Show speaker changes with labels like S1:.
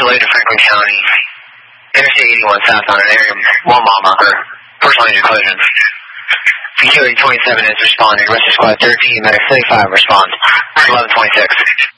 S1: relay to Franklin County. Interstate 81 southbound in area 1 mile marker. Personal injury collision. PQ 27 is responding. Rescue Squad 13, Medic 35 responds. 1126.